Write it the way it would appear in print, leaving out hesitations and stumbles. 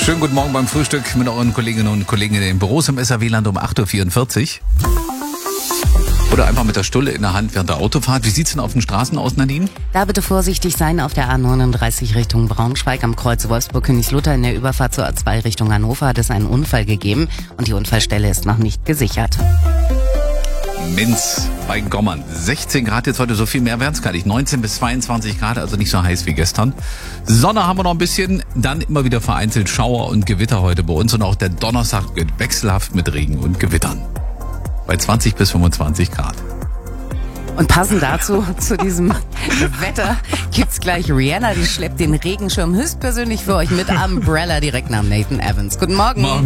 Schönen guten Morgen beim Frühstück mit euren Kolleginnen und Kollegen in den Büros im SAW-Land um 8.44 Uhr. Oder einfach mit der Stulle in der Hand während der Autofahrt. Wie sieht's denn auf den Straßen aus, Nadine? Da bitte vorsichtig sein auf der A39 Richtung Braunschweig am Kreuz Wolfsburg-Königslutter. In der Überfahrt zur A2 Richtung Hannover hat es einen Unfall gegeben und die Unfallstelle ist noch nicht gesichert. Minz bei Gommern. 16 Grad jetzt heute, so viel mehr werden es gar nicht. 19 bis 22 Grad, also nicht so heiß wie gestern. Sonne haben wir noch ein bisschen, dann immer wieder vereinzelt Schauer und Gewitter heute bei uns. Und auch der Donnerstag wird wechselhaft mit Regen und Gewittern. Bei 20 bis 25 Grad. Und passend dazu, zu diesem Wetter, gibt's gleich Rihanna, die schleppt den Regenschirm höchstpersönlich für euch mit Umbrella direkt nach Nathan Evans. Guten Morgen. Morgen.